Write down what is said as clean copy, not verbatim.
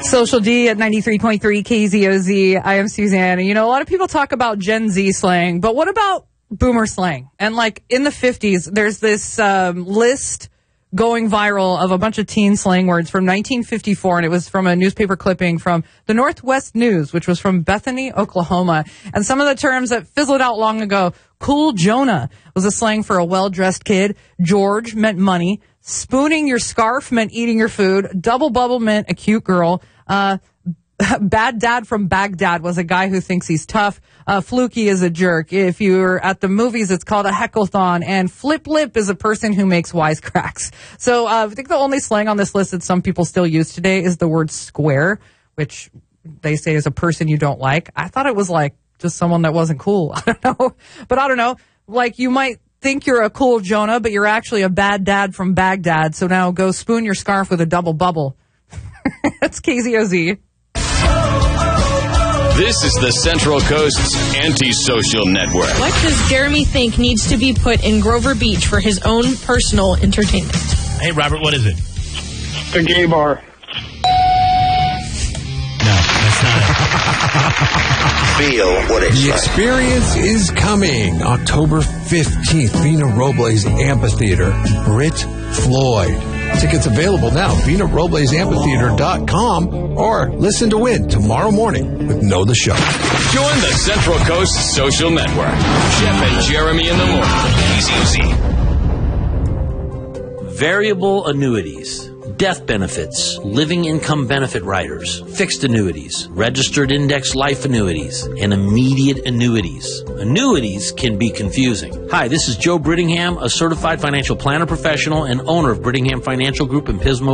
Social D at 93.3 KZOZ. I am Suzanne. And, a lot of people talk about Gen Z slang, but what about boomer slang? And like in the 50s, there's this list going viral of a bunch of teen slang words from 1954, and it was from a newspaper clipping from the Northwest News, which was from Bethany, Oklahoma. And some of the terms that fizzled out long ago: Cool Jonah was a slang for a well-dressed kid. George meant money. Spooning your scarf meant eating your food. Double bubble meant a cute girl. Bad dad from Baghdad was a guy who thinks he's tough. Fluky is a jerk. If you're at the movies, it's called a heckle-thon. And flip lip is a person who makes wisecracks. So I think the only slang on this list that some people still use today is the word square, which they say is a person you don't like. I thought it was like just someone that wasn't cool. I don't know. But I don't know. Like, you might think you're a cool Jonah, but you're actually a bad dad from Baghdad. So now go spoon your scarf with a double bubble. That's KZOZ. This is the Central Coast's anti-social network. What does Jeremy think needs to be put in Grover Beach for his own personal entertainment? Hey, Robert, what is it? A gay bar. No, that's not it. Feel what it's The like. experience is coming. October 15th, Vina Robles Amphitheater, Brit Floyd. Tickets available now, VinaRoblesAmphitheater.com, or listen to win tomorrow morning with Know the Show. Join the Central Coast Social Network. Jeff and Jeremy in the morning. Easy. Variable annuities, death benefits, living income benefit riders, fixed annuities, registered index life annuities, and immediate annuities. Annuities can be confusing. Hi, this is Joe Brittingham, a certified financial planner professional and owner of Brittingham Financial Group in Pismo,